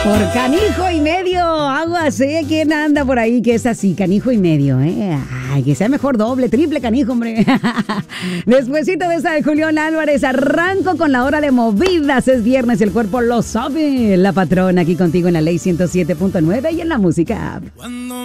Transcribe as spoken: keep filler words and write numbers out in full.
Por canijo y medio, aguas, ¿eh? ¿Quién anda por ahí que es así, canijo y medio, eh? Ay, que sea mejor doble, triple canijo, hombre. Despuésito de esa de Julián Álvarez, arranco con la hora de movidas. Es viernes y el cuerpo lo sabe. La patrona aquí contigo en la Ley ciento siete punto nueve y en la música.